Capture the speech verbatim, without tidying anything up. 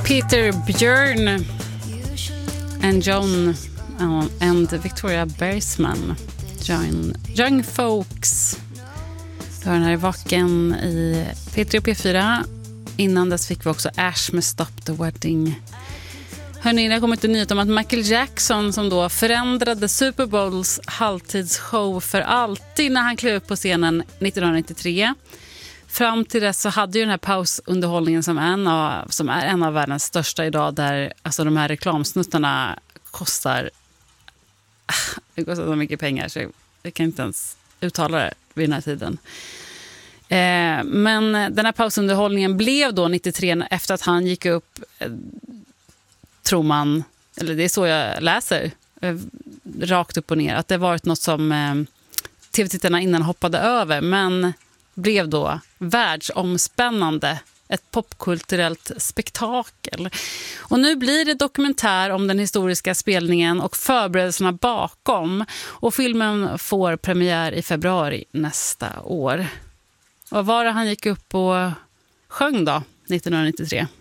Peter Björn and John and Victoria Bersman, Young, young Folks. Du har den här i Vaken i P tre och P fyra. Innan dess fick vi också Ash med Stop the Wedding. Hörrni, det har kommit en nyhet om att Michael Jackson, som då förändrade Super Bowls halvtidsshow för alltid när han klev upp på scenen nittonhundranittiotre. Fram till dess så hade ju den här pausunderhållningen som, en av, som är en av världens största idag, där alltså de här reklamsnuttarna kostar, det kostar så mycket pengar så jag, jag kan inte ens uttala det vid den här tiden. Eh, men den här pausunderhållningen blev då nittiotre efter att han gick upp, eh, tror man, eller det är så jag läser, eh, rakt upp och ner, att det varit något som eh, tv-tittarna innan hoppade över, men blev då världsomspännande, ett popkulturellt spektakel. Och nu blir det dokumentär om den historiska spelningen och förberedelserna bakom, och filmen får premiär i februari nästa år. Och var det han gick upp och sjöng då, nittonhundranittiotre?